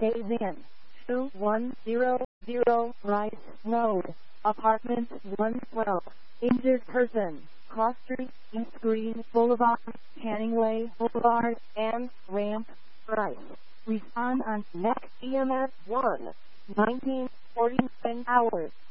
Days Inn, 2100 Rice Road, Apartment 112, injured person, Cross Street, East Green Boulevard, Canning Way Boulevard, and Ramp, Rice. Respond on NEC EMS 1, 1949 hours.